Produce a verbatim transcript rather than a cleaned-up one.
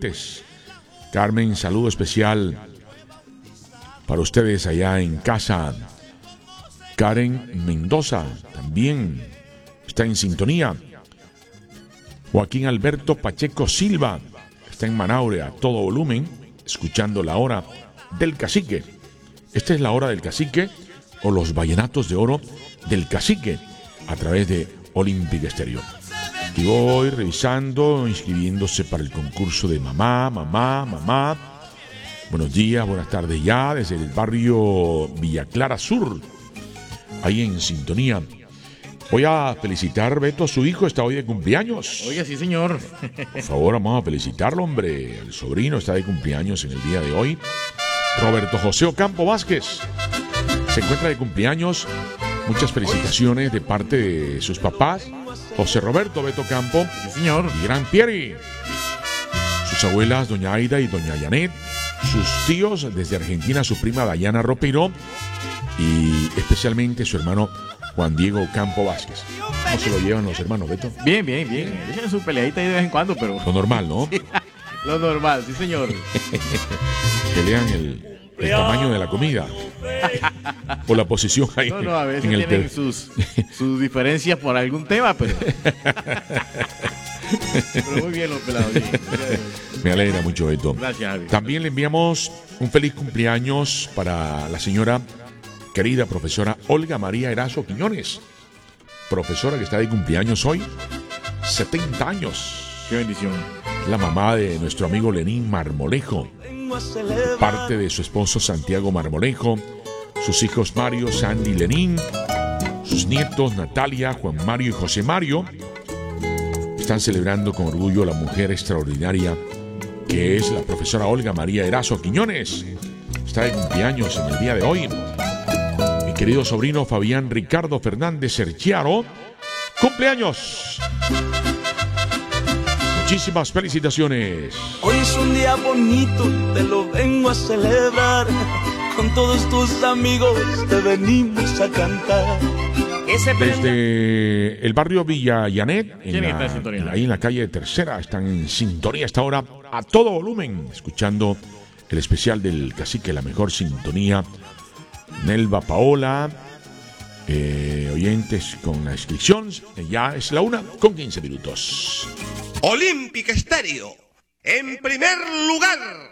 oyentes. Carmen, saludo especial para ustedes allá en casa. Karen Mendoza también está en sintonía. Joaquín Alberto Pacheco Silva está en Manaure a todo volumen, escuchando la hora del cacique. Esta es la hora del cacique o los vallenatos de oro del cacique a través de Olympic Stereo. Y voy revisando, inscribiéndose para el concurso de mamá, mamá, mamá. Buenos días, buenas tardes ya, desde el barrio Villa Clara Sur, ahí en sintonía. Voy a felicitar, Beto, a su hijo, está hoy de cumpleaños. Oiga, sí, señor. Por favor, vamos a felicitarlo, hombre. El sobrino está de cumpleaños en el día de hoy. Roberto José Ocampo Vázquez se encuentra de cumpleaños. Muchas felicitaciones de parte de sus papás, José Roberto Beto Campo, sí, señor, y Gran Pieri. Sus abuelas, doña Aida y doña Janet. Sus tíos desde Argentina, su prima Dayana Ropero. Y especialmente su hermano Juan Diego Campo Vázquez. ¿Cómo se lo llevan los hermanos, Beto? Bien, bien, bien. Dejan su peleadita ahí de vez en cuando, pero... Lo normal, ¿no? Lo normal, sí, señor. Pelean el, el tamaño de la comida. O la posición ahí. No, no, a veces en el tienen ter... sus, sus diferencias por algún tema, pero... pero muy bien los pelados. Bien. Me alegra mucho, Beto. Gracias, Javi. También le enviamos un feliz cumpleaños para la señora querida profesora Olga María Erazo Quiñones, profesora que está de cumpleaños hoy, setenta años. Qué bendición. La mamá de nuestro amigo Lenín Marmolejo, parte de su esposo Santiago Marmolejo, sus hijos Mario, Sandy, Lenín, sus nietos Natalia, Juan Mario y José Mario. Están celebrando con orgullo a la mujer extraordinaria que es la profesora Olga María Erazo Quiñones. Está de cumpleaños en el día de hoy. Mi querido sobrino Fabián Ricardo Fernández Serchiaro, cumpleaños. Muchísimas felicitaciones. Hoy es un día bonito, te lo vengo a celebrar. Con todos tus amigos te venimos a cantar. Desde el barrio Villa Llanet, en la, en ahí en la calle Tercera, están en sintonía hasta ahora a todo volumen, escuchando el especial del cacique, la mejor sintonía. Nelva Paola, eh, oyentes con la inscripción, ya es la una con quince minutos. Olympic Stereo, en primer lugar.